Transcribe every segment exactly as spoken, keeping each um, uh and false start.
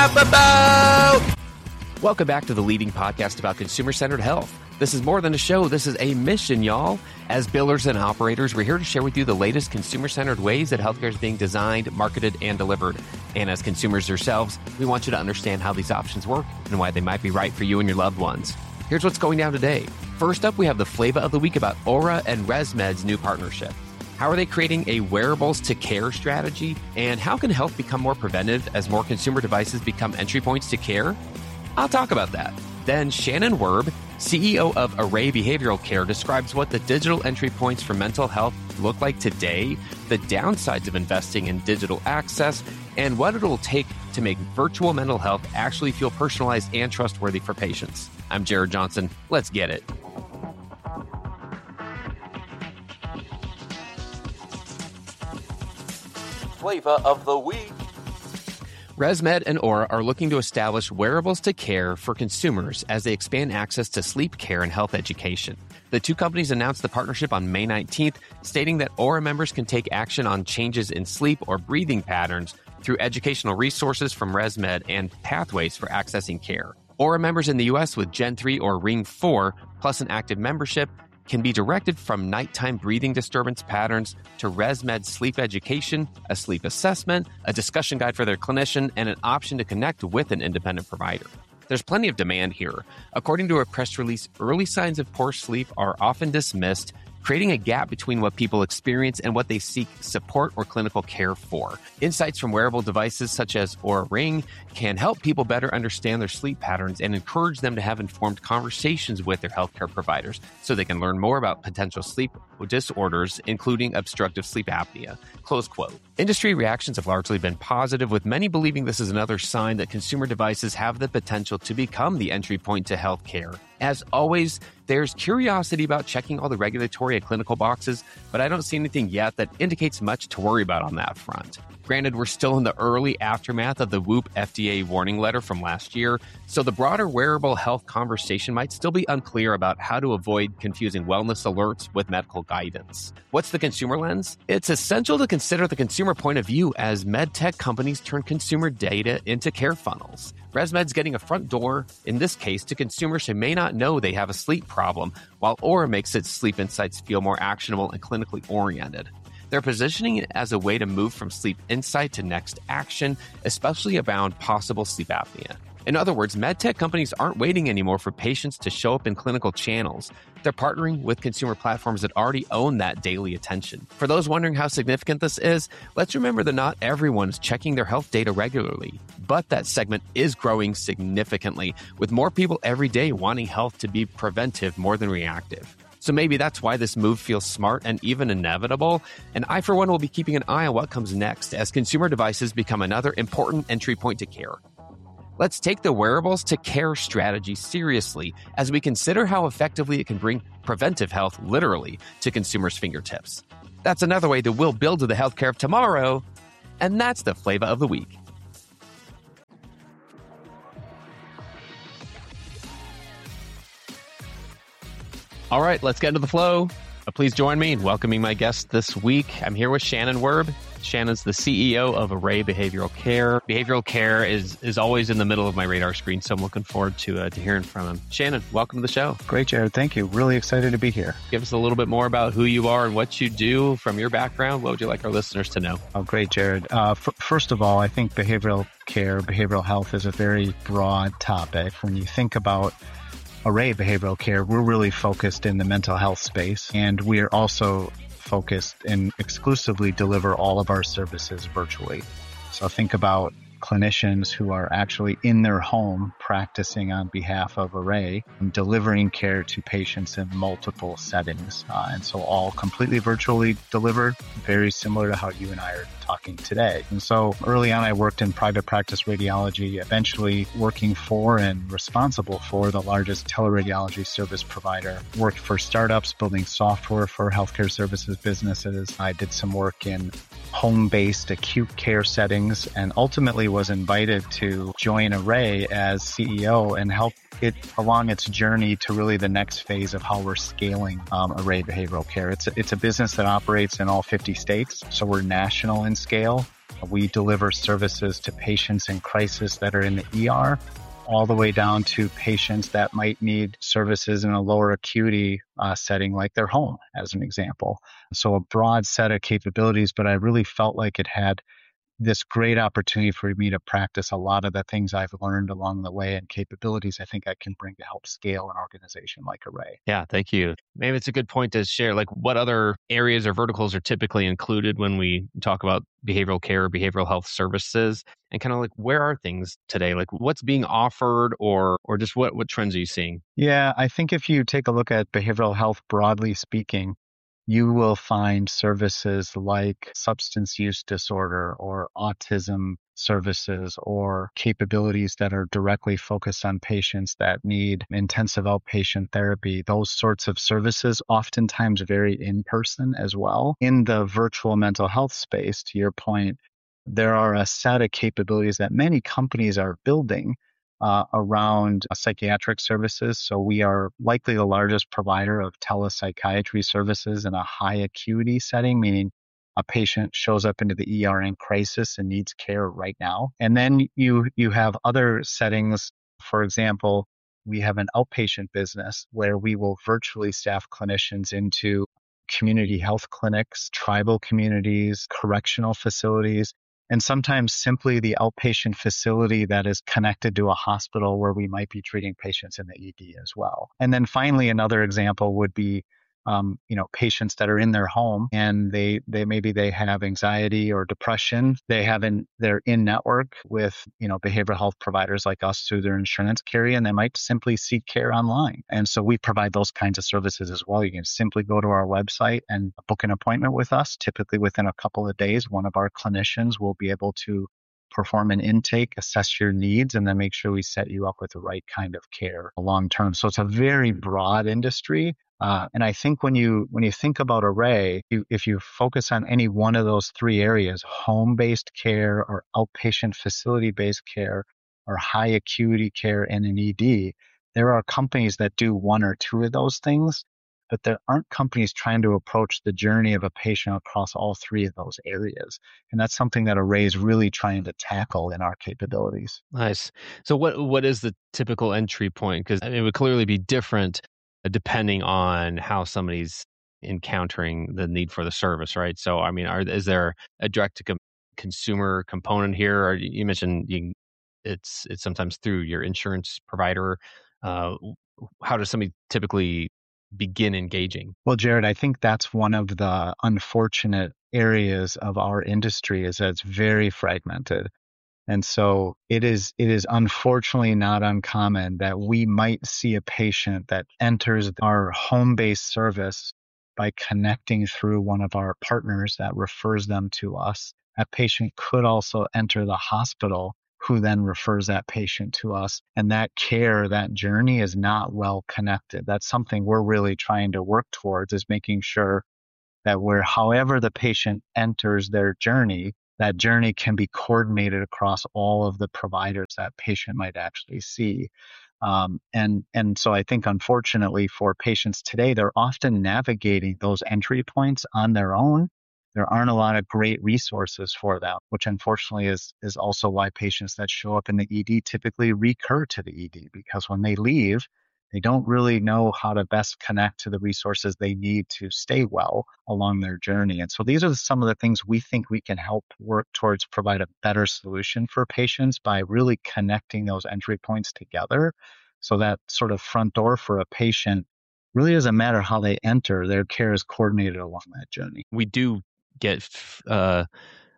laugh about. Welcome back to the leading podcast about consumer-centered health. This is more than a show. This is a mission, y'all. As billers and operators, we're here to share with you the latest consumer-centered ways that healthcare is being designed, marketed, and delivered. And as consumers yourselves, we want you to understand how these options work and why they might be right for you and your loved ones. Here's what's going down today. First up, we have the flavor of the week about Oura and ResMed's new partnership. How are they creating a wearables to care strategy? And how can health become more preventive as more consumer devices become entry points to care? I'll talk about that. Then Shannon Werb, C E O of Array Behavioral Care, describes what the digital entry points for mental health look like today, the downsides of investing in digital access, and what it'll take to make virtual mental health actually feel personalized and trustworthy for patients. I'm Jared Johnson. Let's get it. Flavor of the week. ResMed and Oura are looking to establish wearables to care for consumers as they expand access to sleep care and health education. The two companies announced the partnership on May nineteenth, stating that Oura members can take action on changes in sleep or breathing patterns through educational resources from ResMed and pathways for accessing care. Oura members in the U S with Gen three or Ring four, plus an active membership, can be directed from nighttime breathing disturbance patterns to ResMed sleep education, a sleep assessment, a discussion guide for their clinician, and an option to connect with an independent provider. There's plenty of demand here. According to a press release, early signs of poor sleep are often dismissed, creating a gap between what people experience and what they seek support or clinical care for. Insights from wearable devices such as Oura Ring can help people better understand their sleep patterns and encourage them to have informed conversations with their healthcare providers so they can learn more about potential sleep disorders, including obstructive sleep apnea. Close quote. Industry reactions have largely been positive, with many believing this is another sign that consumer devices have the potential to become the entry point to healthcare. As always, there's curiosity about checking all the regulatory and clinical boxes, but I don't see anything yet that indicates much to worry about on that front. Granted, we're still in the early aftermath of the Whoop F D A warning letter from last year, so the broader wearable health conversation might still be unclear about how to avoid confusing wellness alerts with medical guidance. What's the consumer lens? It's essential to consider the consumer point of view as medtech companies turn consumer data into care funnels. ResMed's getting a front door, in this case, to consumers who may not know they have a sleep problem, while Oura makes its sleep insights feel more actionable and clinically oriented. They're positioning it as a way to move from sleep insight to next action, especially around possible sleep apnea. In other words, medtech companies aren't waiting anymore for patients to show up in clinical channels. They're partnering with consumer platforms that already own that daily attention. For those wondering how significant this is, let's remember that not everyone is checking their health data regularly, but that segment is growing significantly, with more people every day wanting health to be preventive more than reactive. So maybe that's why this move feels smart and even inevitable. And I, for one, will be keeping an eye on what comes next as consumer devices become another important entry point to care. Let's take the wearables to care strategy seriously as we consider how effectively it can bring preventive health literally to consumers' fingertips. That's another way that we'll build to the healthcare of tomorrow. And that's the flavor of the week. All right, let's get into the flow. Uh, please join me in welcoming my guest this week. I'm here with Shannon Werb. Shannon's the C E O of Array Behavioral Care. Behavioral care is is always in the middle of my radar screen, so I'm looking forward to uh, to hearing from him. Shannon, welcome to the show. Great, Jared. Thank you. Really excited to be here. Give us a little bit more about who you are and what you do from your background. What would you like our listeners to know? Oh, great, Jared. Uh, f- first of all, I think behavioral care, behavioral health is a very broad topic. When you think about Array Behavioral Care, we're really focused in the mental health space, and we are also focused and exclusively deliver all of our services virtually. So think about clinicians who are actually in their home practicing on behalf of Array and delivering care to patients in multiple settings. Uh, and so all completely virtually delivered, very similar to how you and I are talking today. And so early on, I worked in private practice radiology, eventually working for and responsible for the largest teleradiology service provider. Worked for startups, building software for healthcare services businesses. I did some work in home-based acute care settings, and ultimately was invited to join Array as C E O and help it along its journey to really the next phase of how we're scaling um, Array Behavioral Care. It's a, it's a business that operates in all fifty states, so we're national in scale. We deliver services to patients in crisis that are in the E R, all the way down to patients that might need services in a lower acuity uh, setting like their home, as an example. So a broad set of capabilities, but I really felt like it had this great opportunity for me to practice a lot of the things I've learned along the way and capabilities I think I can bring to help scale an organization like Array. Yeah, thank you. Maybe it's a good point to share, like what other areas or verticals are typically included when we talk about behavioral care or behavioral health services, and kind of like where are things today? Like what's being offered, or or just what what trends are you seeing? Yeah, I think if you take a look at behavioral health broadly speaking, you will find services like substance use disorder or autism services or capabilities that are directly focused on patients that need intensive outpatient therapy. Those sorts of services oftentimes very in person as well. In the virtual mental health space, to your point, there are a set of capabilities that many companies are building uh, around uh, psychiatric services. So we are likely the largest provider of telepsychiatry services in a high acuity setting, meaning a patient shows up into the E R in crisis and needs care right now. And then you you have other settings. For example, we have an outpatient business where we will virtually staff clinicians into community health clinics, tribal communities, correctional facilities, and sometimes simply the outpatient facility that is connected to a hospital where we might be treating patients in the E D as well. And then finally, another example would be Um, you know, patients that are in their home and they, they maybe they have anxiety or depression. They have in, they're in network with, you know, behavioral health providers like us through their insurance carrier, and they might simply seek care online. And so we provide those kinds of services as well. You can simply go to our website and book an appointment with us. Typically within a couple of days, one of our clinicians will be able to perform an intake, assess your needs, and then make sure we set you up with the right kind of care long term. So it's a very broad industry. Uh, and I think when you when you think about Array, you, if you focus on any one of those three areas, home-based care or outpatient facility-based care or high acuity care in an E D, there are companies that do one or two of those things, but there aren't companies trying to approach the journey of a patient across all three of those areas. And that's something that Array is really trying to tackle in our capabilities. Nice. So what what is the typical entry point? Because it would clearly be different depending on how somebody's encountering the need for the service, right? So, I mean, are, is there a direct to com- consumer component here? Or you mentioned you, it's it's sometimes through your insurance provider. Uh, how does somebody typically begin engaging? Well, Jared, I think that's one of the unfortunate areas of our industry is that it's very fragmented. And so it is it is unfortunately not uncommon that we might see a patient that enters our home-based service by connecting through one of our partners that refers them to us. That patient could also enter the hospital, who then refers that patient to us. And that care, that journey is not well connected. That's something we're really trying to work towards, is making sure that where however the patient enters their journey, that journey can be coordinated across all of the providers that patient might actually see. Um, and, and so I think, unfortunately, for patients today, they're often navigating those entry points on their own. There aren't a lot of great resources for them, which unfortunately is, is also why patients that show up in the E D typically recur to the E D, because when they leave, they don't really know how to best connect to the resources they need to stay well along their journey. And so these are some of the things we think we can help work towards provide a better solution for patients by really connecting those entry points together, so that sort of front door for a patient really doesn't matter how they enter, their care is coordinated along that journey. We do get uh,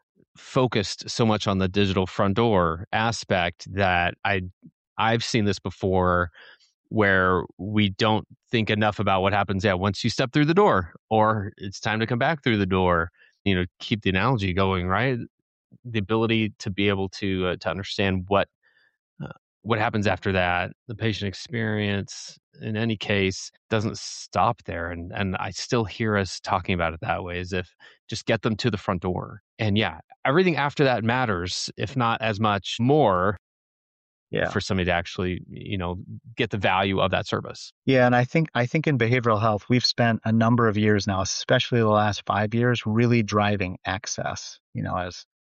focused so much on the digital front door aspect that I I've seen this before, where we don't think enough about what happens yeah, once you step through the door, or it's time to come back through the door. You know, keep the analogy going, right? The ability to be able to uh, to understand what uh, what happens after that, the patient experience in any case doesn't stop there. And and I still hear us talking about it that way, as if just get them to the front door. And yeah, everything after that matters, if not as much more, Yeah. for somebody to actually, you know, get the value of that service. Yeah, and I think I think in behavioral health, we've spent a number of years now, especially the last five years, really driving access. You know, as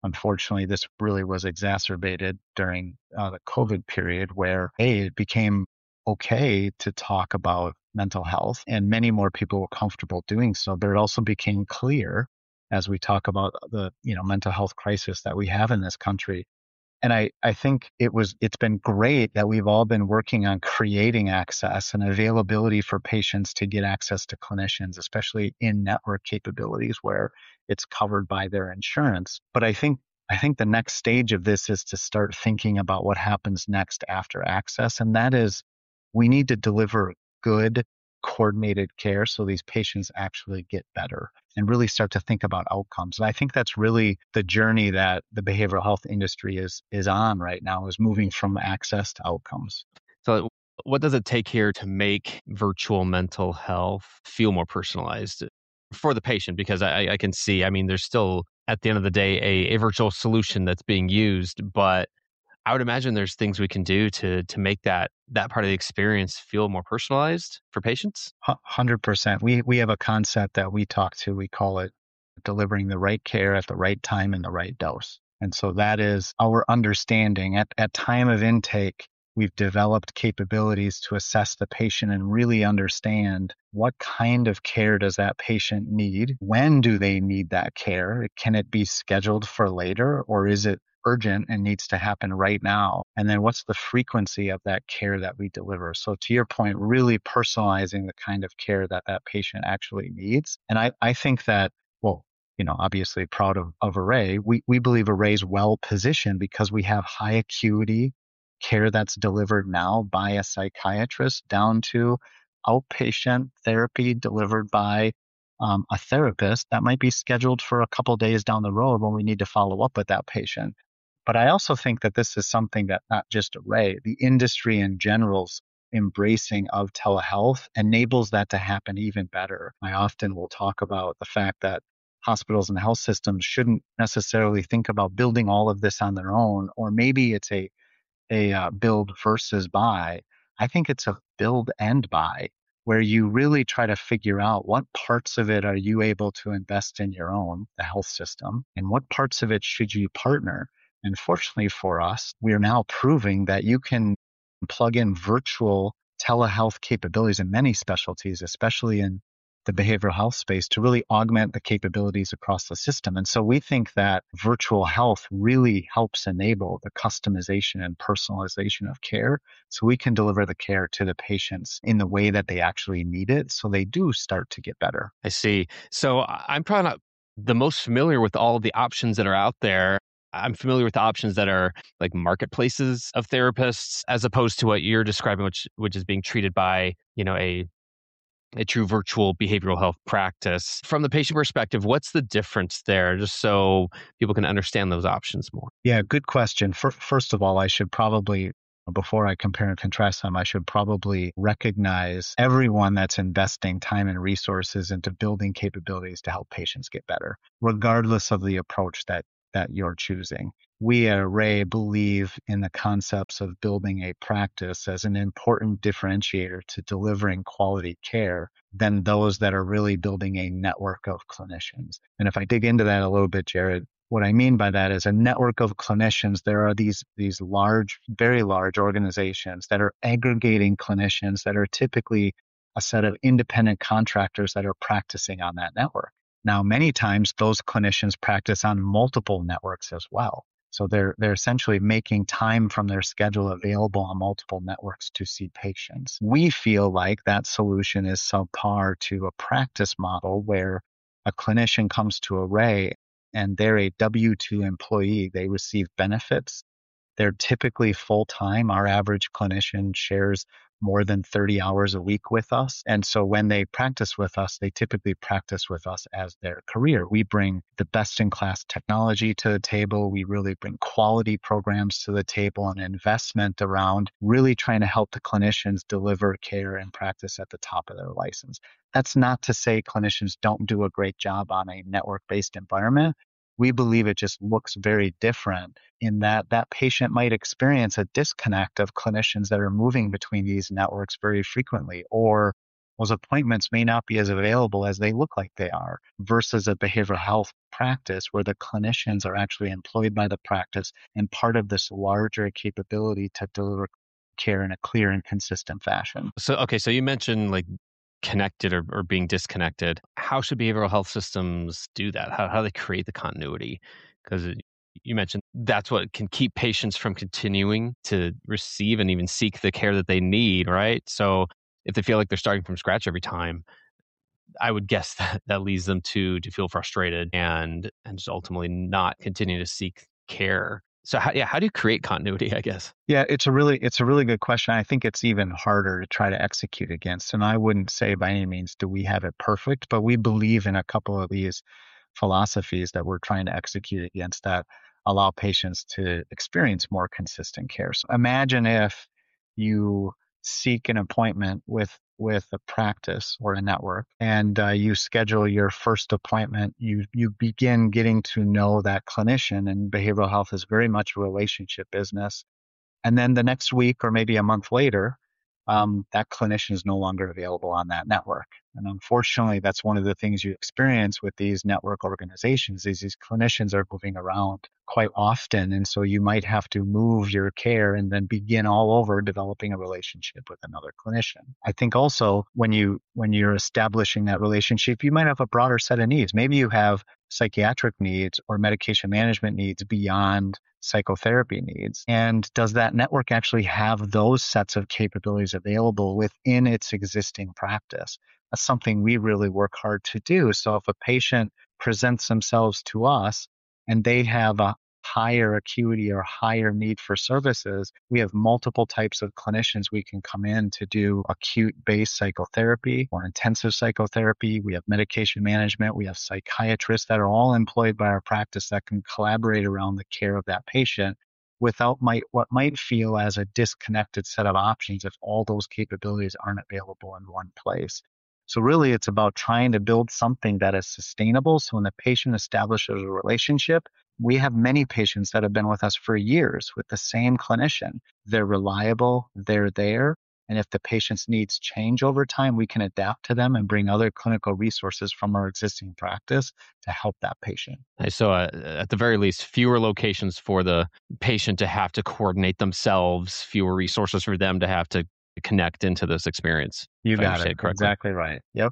Unfortunately, this really was exacerbated during uh, the COVID period where, hey, it became okay to talk about mental health and many more people were comfortable doing so. But it also became clear as we talk about the, you know, mental health crisis that we have in this country. And I, I think it was, it's been great that we've all been working on creating access and availability for patients to get access to clinicians, especially in network capabilities where it's covered by their insurance. But I think, I think the next stage of this is to start thinking about what happens next after access. And that is we need to deliver good coordinated care so these patients actually get better and really start to think about outcomes. And I think that's really the journey that the behavioral health industry is is on right now, is moving from access to outcomes. So what does it take here to make virtual mental health feel more personalized for the patient? Because I, I can see, I mean, there's still at the end of the day a, a virtual solution that's being used, but I would imagine there's things we can do to to make that that part of the experience feel more personalized for patients. one hundred percent. We we have a concept that we talk to. We call it delivering the right care at the right time and the right dose. And so that is our understanding. At at time of intake, we've developed capabilities to assess the patient and really understand what kind of care does that patient need? When do they need that care? Can it be scheduled for later, or is it urgent and needs to happen right now? And then what's the frequency of that care that we deliver? So to your point, really personalizing the kind of care that that patient actually needs. And I, I think that, well, you know, obviously proud of, of Array. We, we believe Array is well positioned because we have high acuity care that's delivered now by a psychiatrist down to outpatient therapy delivered by um, a therapist that might be scheduled for a couple days down the road when we need to follow up with that patient. But I also think that this is something that not just Array, the industry in general's embracing of telehealth enables that to happen even better. I often will talk about the fact that hospitals and health systems shouldn't necessarily think about building all of this on their own, or maybe it's a a uh, build versus buy. I think it's a build and buy, where you really try to figure out what parts of it are you able to invest in your own, the health system, and what parts of it should you partner. And fortunately for us, we are now proving that you can plug in virtual telehealth capabilities in many specialties, especially in the behavioral health space, to really augment the capabilities across the system. And so we think that virtual health really helps enable the customization and personalization of care so we can deliver the care to the patients in the way that they actually need it so they do start to get better. I see. So I- I'm probably not the most familiar with all of the options that are out there. I'm familiar with the options that are like marketplaces of therapists, as opposed to what you're describing, which which is being treated by, you know, a a true virtual behavioral health practice. From the patient perspective, what's the difference there, just so people can understand those options more? Yeah, good question. First of all, I should probably, before I compare and contrast them, I should probably recognize everyone that's investing time and resources into building capabilities to help patients get better, regardless of the approach that that you're choosing. We at Array believe in the concepts of building a practice as an important differentiator to delivering quality care than those that are really building a network of clinicians. And if I dig into that a little bit, Jared, what I mean by that is a network of clinicians. There are these, these large, very large organizations that are aggregating clinicians that are typically a set of independent contractors that are practicing on that network. Now, many times those clinicians practice on multiple networks as well. So they're they're essentially making time from their schedule available on multiple networks to see patients. We feel like that solution is subpar to a practice model where a clinician comes to Array and they're a W two employee. They receive benefits. They're typically full-time. Our average clinician shares more than thirty hours a week with us. And so when they practice with us, they typically practice with us as their career. We bring the best-in-class technology to the table. We really bring quality programs to the table and investment around really trying to help the clinicians deliver care and practice at the top of their license. That's not to say clinicians don't do a great job on a network-based environment. We believe it just looks very different in that that patient might experience a disconnect of clinicians that are moving between these networks very frequently, or those appointments may not be as available as they look like they are, versus a behavioral health practice where the clinicians are actually employed by the practice and part of this larger capability to deliver care in a clear and consistent fashion. So, okay, so you mentioned like connected or, or being disconnected. How should behavioral health systems do that? How, how do they create the continuity? Because you mentioned that's what can keep patients from continuing to receive and even seek the care that they need, right? So if they feel like they're starting from scratch every time, I would guess that that leads them to to feel frustrated and and just ultimately not continue to seek care. So how, yeah, how do you create continuity, I guess? Yeah, it's a really it's a really good question. I think it's even harder to try to execute against. And I wouldn't say by any means do we have it perfect, but we believe in a couple of these philosophies that we're trying to execute against that allow patients to experience more consistent care. So imagine if you seek an appointment with with a practice or a network and uh, you schedule your first appointment, you you begin getting to know that clinician, and behavioral health is very much a relationship business. And then the next week or maybe a month later, um, that clinician is no longer available on that network. And unfortunately, that's one of the things you experience with these network organizations is these clinicians are moving around quite often. And so you might have to move your care and then begin all over developing a relationship with another clinician. I think also when you when you're establishing that relationship, you might have a broader set of needs. Maybe you have psychiatric needs or medication management needs beyond psychotherapy needs. And does that network actually have those sets of capabilities available within its existing practice? That's something we really work hard to do. So if a patient presents themselves to us and they have a higher acuity or higher need for services, we have multiple types of clinicians we can come in to do acute-based psychotherapy or intensive psychotherapy. We have medication management. We have psychiatrists that are all employed by our practice that can collaborate around the care of that patient without might, what might feel as a disconnected set of options if all those capabilities aren't available in one place. So really, it's about trying to build something that is sustainable. So when the patient establishes a relationship, we have many patients that have been with us for years with the same clinician. They're reliable, they're there. And if the patient's needs change over time, we can adapt to them and bring other clinical resources from our existing practice to help that patient. So uh, at the very least, fewer locations for the patient to have to coordinate themselves, fewer resources for them to have to connect into this experience. You got it. Exactly right. Yep.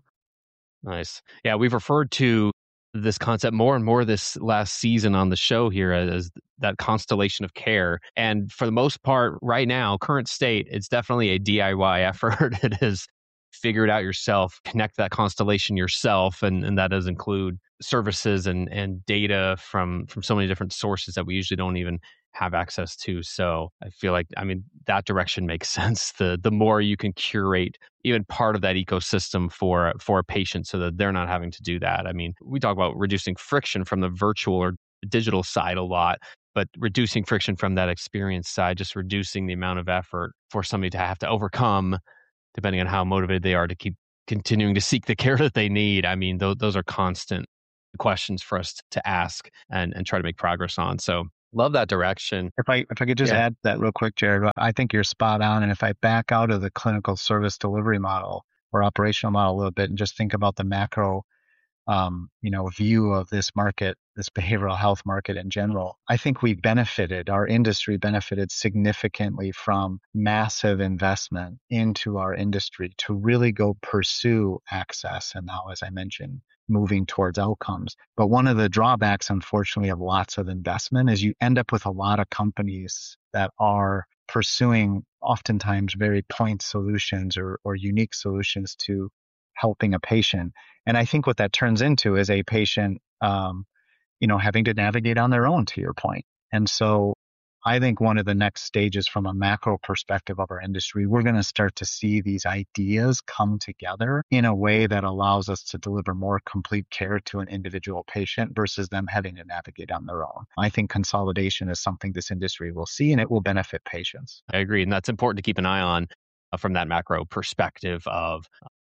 Nice. Yeah, we've referred to this concept more and more this last season on the show here as that constellation of care. And for the most part, right now, current state, it's definitely a D I Y effort. It is figure it out yourself, connect that constellation yourself. And, and that does include services and, and data from, from so many different sources that we usually don't even have access to. So I feel like, I mean, that direction makes sense. The the more you can curate even part of that ecosystem for for a patient so that they're not having to do that. I mean, we talk about reducing friction from the virtual or digital side a lot, but reducing friction from that experience side, just reducing the amount of effort for somebody to have to overcome, depending on how motivated they are to keep continuing to seek the care that they need. I mean, those, those are constant questions for us to ask and, and try to make progress on. So love that direction. If I if I could just yeah. add that real quick, Jared, I think you're spot on. And if I back out of the clinical service delivery model or operational model a little bit and just think about the macro, um, you know, view of this market, this behavioral health market in general, I think we benefited, our industry benefited significantly from massive investment into our industry to really go pursue access. And now, as I mentioned, moving towards outcomes. But one of the drawbacks, unfortunately, of lots of investment is you end up with a lot of companies that are pursuing oftentimes very point solutions or, or unique solutions to helping a patient. And I think what that turns into is a patient, um, you know, having to navigate on their own, to your point. And so I think one of the next stages from a macro perspective of our industry, we're going to start to see these ideas come together in a way that allows us to deliver more complete care to an individual patient versus them having to navigate on their own. I think consolidation is something this industry will see, and it will benefit patients. I agree. And that's important to keep an eye on uh, from that macro perspective of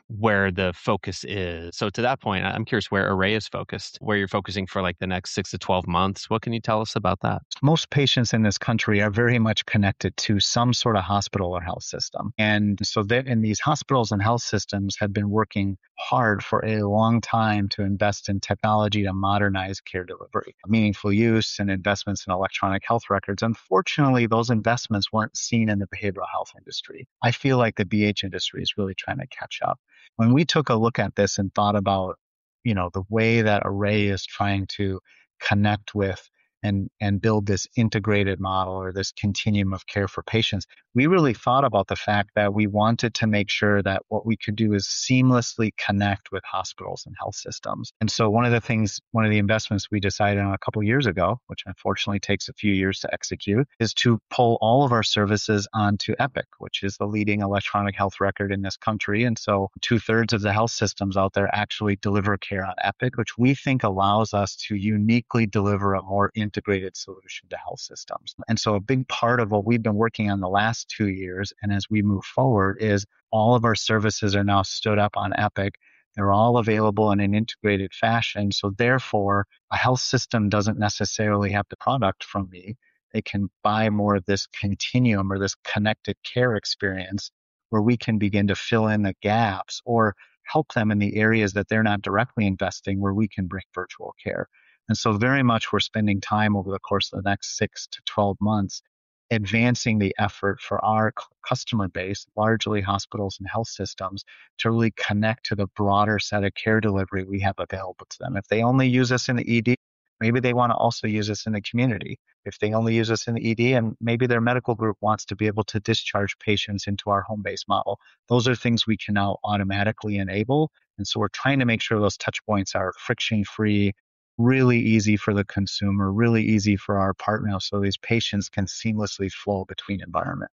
where the focus is. So to that point, I'm curious where Array is focused, where you're focusing for like the next six to twelve months. What can you tell us about that? Most patients in this country are very much connected to some sort of hospital or health system. And so that in these hospitals and health systems have been working hard for a long time to invest in technology to modernize care delivery, meaningful use and investments in electronic health records. Unfortunately, those investments weren't seen in the behavioral health industry. I feel like the B H industry is really trying to catch up. When we took a look at this and thought about, you know, the way that Array is trying to connect with and and build this integrated model or this continuum of care for patients, we really thought about the fact that we wanted to make sure that what we could do is seamlessly connect with hospitals and health systems. And so one of the things, one of the investments we decided on a couple of years ago, which unfortunately takes a few years to execute, is to pull all of our services onto Epic, which is the leading electronic health record in this country. And so two thirds of the health systems out there actually deliver care on Epic, which we think allows us to uniquely deliver a more integrated solution to health systems. And so a big part of what we've been working on the last two years, and as we move forward, is all of our services are now stood up on Epic. They're all available in an integrated fashion. So therefore, a health system doesn't necessarily have the product from me. They can buy more of this continuum or this connected care experience where we can begin to fill in the gaps or help them in the areas that they're not directly investing, where we can bring virtual care. And so very much we're spending time over the course of the next six to twelve months advancing the effort for our customer base, largely hospitals and health systems, to really connect to the broader set of care delivery we have available to them. If they only use us in the E D, maybe they want to also use us in the community. If they only use us in the E D, and maybe their medical group wants to be able to discharge patients into our home-based model. Those are things we can now automatically enable. And so we're trying to make sure those touch points are friction-free, really easy for the consumer, really easy for our partners, so these patients can seamlessly flow between environments.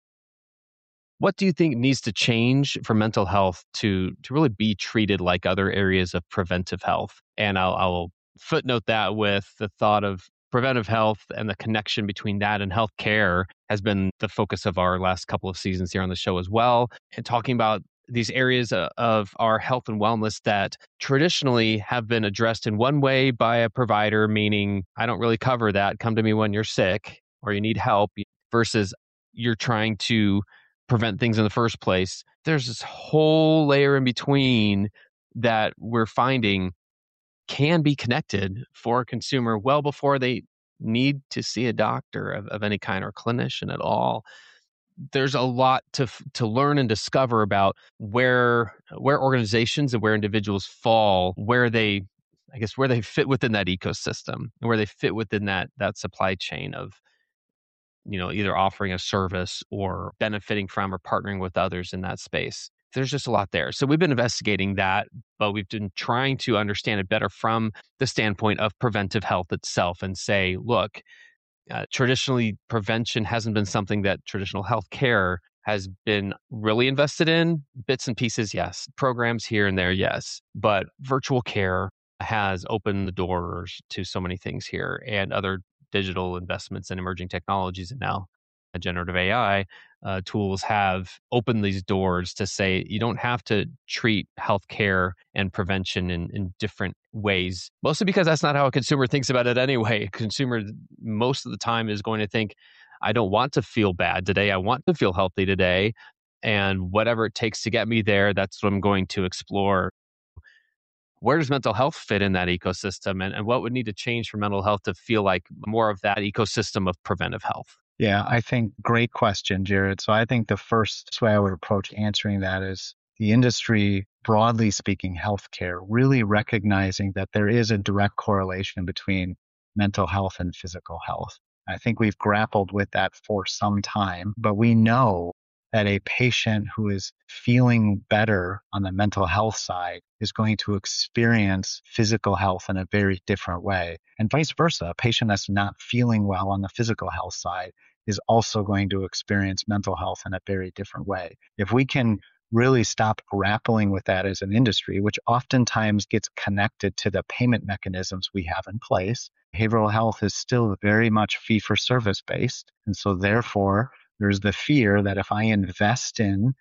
What do you think needs to change for mental health to to really be treated like other areas of preventive health? And I'll, I'll footnote that with the thought of preventive health and the connection between that and healthcare has been the focus of our last couple of seasons here on the show as well. And talking about these areas of our health and wellness that traditionally have been addressed in one way by a provider, meaning I don't really cover that. Come to me when you're sick or you need help, versus you're trying to prevent things in the first place. There's this whole layer in between that we're finding can be connected for a consumer well before they need to see a doctor of, of any kind or clinician at all. There's a lot to to learn and discover about where where organizations and where individuals fall, where they, I guess, where they fit within that ecosystem, and where they fit within that that supply chain of, you know, either offering a service or benefiting from or partnering with others in that space. There's just a lot there. So we've been investigating that, but we've been trying to understand it better from the standpoint of preventive health itself and say, look, Uh, traditionally, prevention hasn't been something that traditional healthcare has been really invested in. Bits and pieces, yes. Programs here and there, yes. But virtual care has opened the doors to so many things here, and other digital investments and emerging technologies, and now generative A I uh, tools have opened these doors to say you don't have to treat healthcare and prevention in, in different ways, mostly because that's not how a consumer thinks about it anyway. A consumer most of the time is going to think, I don't want to feel bad today. I want to feel healthy today. And whatever it takes to get me there, that's what I'm going to explore. Where does mental health fit in that ecosystem? And, and what would need to change for mental health to feel like more of that ecosystem of preventive health? Yeah, I think great question, Jared. So I think the first way I would approach answering that is the industry, broadly speaking, healthcare, really recognizing that there is a direct correlation between mental health and physical health. I think we've grappled with that for some time, but we know that a patient who is feeling better on the mental health side is going to experience physical health in a very different way. And vice versa, a patient that's not feeling well on the physical health side is also going to experience mental health in a very different way. If we can really stop grappling with that as an industry, which oftentimes gets connected to the payment mechanisms we have in place, behavioral health is still very much fee-for-service based. And so therefore, there's the fear that if I invest in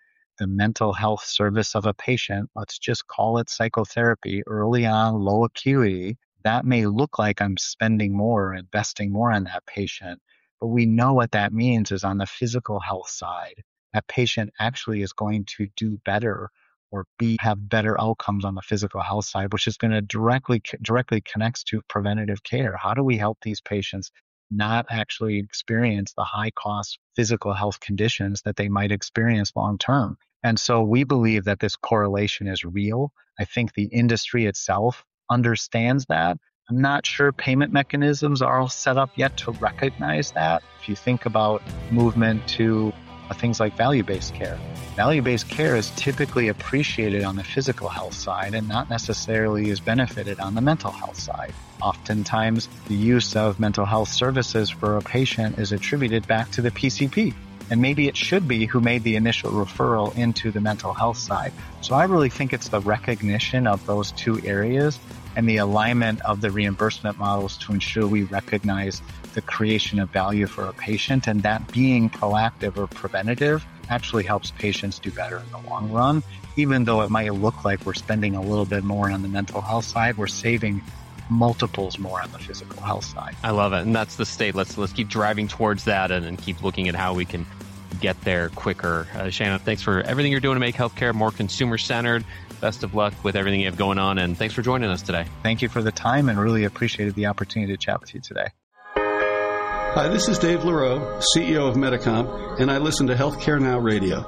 the mental health service of a patient, let's just call it psychotherapy, early on, low acuity, that may look like I'm spending more, investing more on that patient. But we know what that means is on the physical health side, that patient actually is going to do better or be have better outcomes on the physical health side, which is going to directly directly connects to preventative care. How do we help these patients not actually experience the high cost physical health conditions that they might experience long term? And so we believe that this correlation is real. I think the industry itself understands that. I'm not sure payment mechanisms are all set up yet to recognize that. If you think about movement to things like value-based care, value-based care is typically appreciated on the physical health side and not necessarily is benefited on the mental health side. Oftentimes, the use of mental health services for a patient is attributed back to the P C P. And maybe it should be who made the initial referral into the mental health side. So I really think it's the recognition of those two areas and the alignment of the reimbursement models to ensure we recognize the creation of value for a patient, and that being proactive or preventative actually helps patients do better in the long run. Even though it might look like we're spending a little bit more on the mental health side, we're saving multiples more on the physical health side. I love it. And that's the state. Let's let's keep driving towards that and, and keep looking at how we can get there quicker. Uh, Shannon, thanks for everything you're doing to make healthcare more consumer-centered. Best of luck with everything you have going on, and thanks for joining us today. Thank you for the time and really appreciated the opportunity to chat with you today. Hi, this is Dave Leroux, C E O of Medicomp, and I listen to Healthcare Now Radio.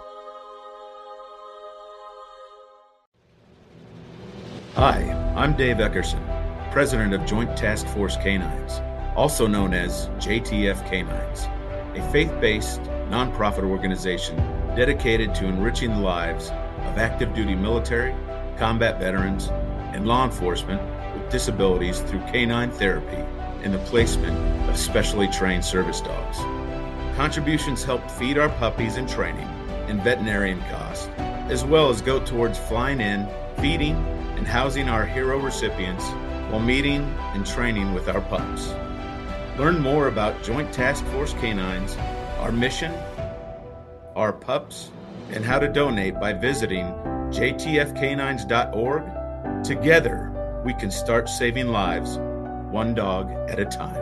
Hi, I'm Dave Eckerson, President of Joint Task Force Canines, also known as J T F Canines, a faith-based, nonprofit organization dedicated to enriching the lives of active duty military, combat veterans, and law enforcement with disabilities through canine therapy and the placement of specially trained service dogs. Contributions help feed our puppies in training and veterinarian costs, as well as go towards flying in, feeding, and housing our hero recipients while meeting and training with our pups. Learn more about Joint Task Force Canines, our mission, our pups, and how to donate by visiting j t f canines dot org. Together, we can start saving lives, one dog at a time.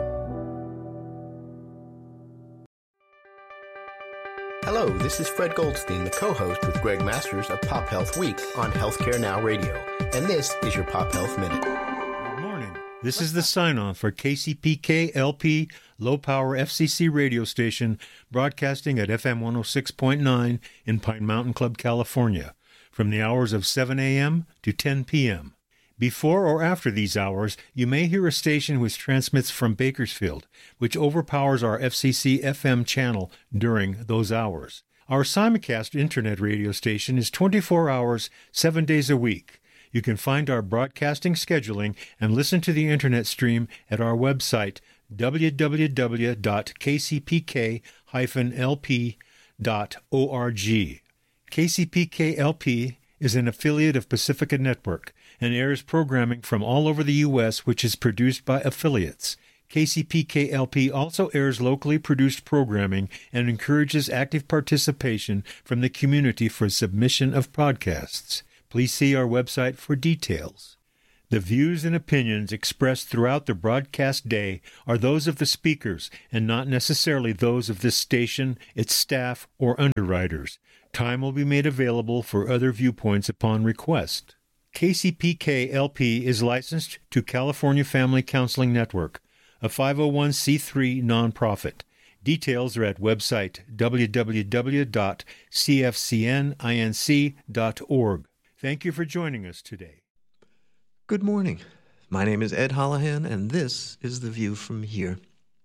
Hello, this is Fred Goldstein, the co-host with Greg Masters of Pop Health Week on Healthcare Now Radio. And this is your Pop Health Minute. Good morning. This is the sign-on for K C P K L P low-power F C C radio station broadcasting at F M one oh six point nine in Pine Mountain Club, California, from the hours of seven a.m. to ten p.m. Before or after these hours, you may hear a station which transmits from Bakersfield, which overpowers our F C C F M channel during those hours. Our simulcast internet radio station is twenty-four hours, seven days a week. You can find our broadcasting scheduling and listen to the internet stream at our website, w w w dot k c p k dash l p dot org. K C P K L P is an affiliate of Pacifica Network and airs programming from all over the U S which is produced by affiliates. K C P K L P also airs locally produced programming and encourages active participation from the community for submission of podcasts. Please see our website for details. The views and opinions expressed throughout the broadcast day are those of the speakers and not necessarily those of this station, its staff, or underwriters. Time will be made available for other viewpoints upon request. K C P K L P is licensed to California Family Counseling Network, a five oh one c three nonprofit. Details are at website w w w dot c f c n inc dot org. Thank you for joining us today. Good morning. My name is Ed Holohan, and this is The View from Here.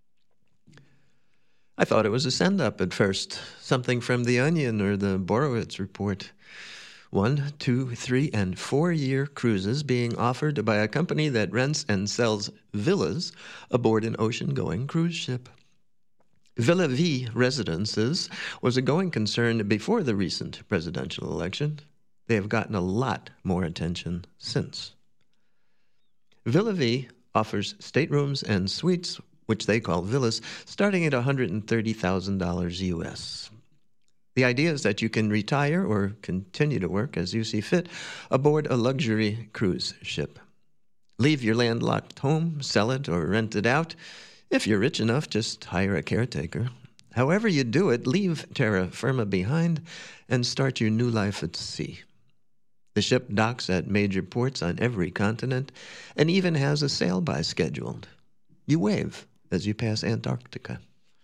I thought it was a send-up at first, something from The Onion or the Borowitz Report. One, two, three, and four-year cruises being offered by a company that rents and sells villas aboard an ocean-going cruise ship. Villa V Residences was a going concern before the recent presidential election. They have gotten a lot more attention since. Villa V offers staterooms and suites, which they call villas, starting at one hundred thirty thousand dollars U S. The idea is that you can retire or continue to work as you see fit aboard a luxury cruise ship. Leave your landlocked home, sell it, or rent it out. If you're rich enough, just hire a caretaker. However you do it, leave terra firma behind and start your new life at sea. The ship docks at major ports on every continent and even has a sail-by scheduled. You wave as you pass Antarctica.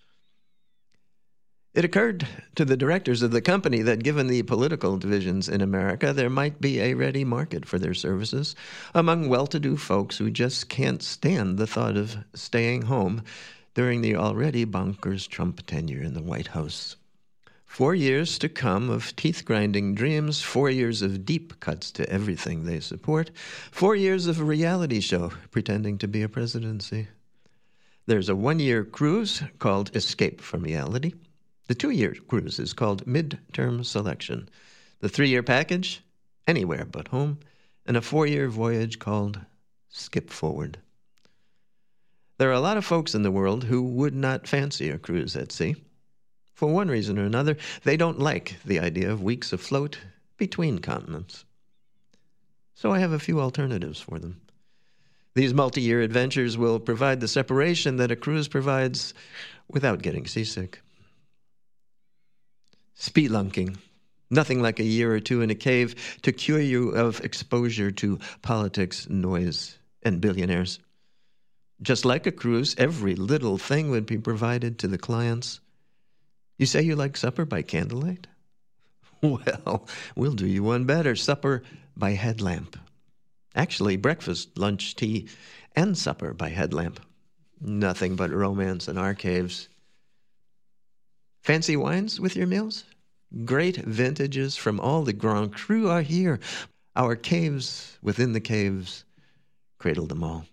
It occurred to the directors of the company that given the political divisions in America, there might be a ready market for their services among well-to-do folks who just can't stand the thought of staying home during the already bonkers Trump tenure in the White House. Four years to come of teeth-grinding dreams, four years of deep cuts to everything they support, four years of a reality show pretending to be a presidency. There's a one-year cruise called Escape from Reality. The two-year cruise is called Midterm Selection. The three-year package, Anywhere But Home, and a four-year voyage called Skip Forward. There are a lot of folks in the world who would not fancy a cruise at sea. For one reason or another, they don't like the idea of weeks afloat between continents. So I have a few alternatives for them. These multi-year adventures will provide the separation that a cruise provides without getting seasick. Spelunking. Nothing like a year or two in a cave to cure you of exposure to politics, noise, and billionaires. Just like a cruise, every little thing would be provided to the clients. You say you like supper by candlelight? Well, we'll do you one better. Supper by headlamp. Actually, breakfast, lunch, tea, and supper by headlamp. Nothing but romance in our caves. Fancy wines with your meals? Great vintages from all the Grand Cru are here. Our caves within the caves cradle them all.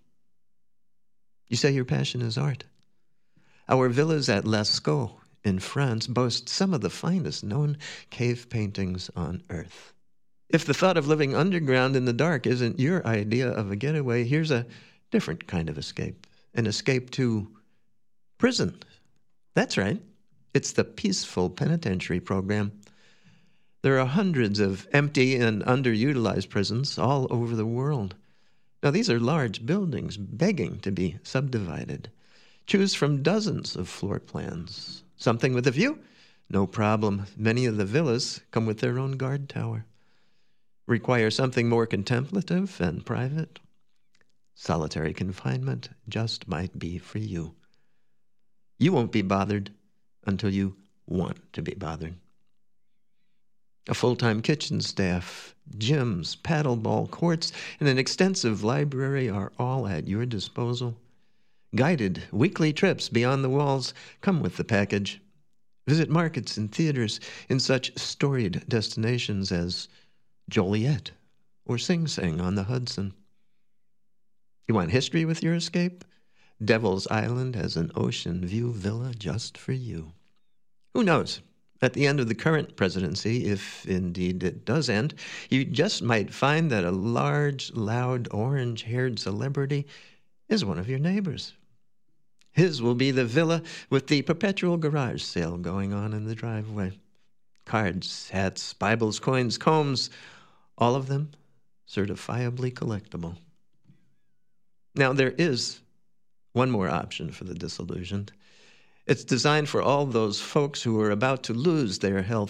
You say your passion is art. Our villas at Lascaux in France boast some of the finest known cave paintings on earth. If the thought of living underground in the dark isn't your idea of a getaway, here's a different kind of escape. An escape to prison. That's right. It's the Peaceful Penitentiary Program. There are hundreds of empty and underutilized prisons all over the world. Now, these are large buildings begging to be subdivided. Choose from dozens of floor plans. Something with a view? No problem. Many of the villas come with their own guard tower. Require something more contemplative and private? Solitary confinement just might be for you. You won't be bothered until you want to be bothered. A full-time kitchen staff, gyms, paddleball courts, and an extensive library are all at your disposal. Guided weekly trips beyond the walls come with the package. Visit markets and theaters in such storied destinations as Joliet or Sing Sing on the Hudson. You want history with your escape? Devil's Island has an ocean view villa just for you. Who knows? At the end of the current presidency, if indeed it does end, you just might find that a large, loud, orange-haired celebrity is one of your neighbors. His will be the villa with the perpetual garage sale going on in the driveway. Cards, hats, Bibles, coins, combs, all of them certifiably collectible. Now, there is one more option for the disillusioned. It's designed for all those folks who are about to lose their health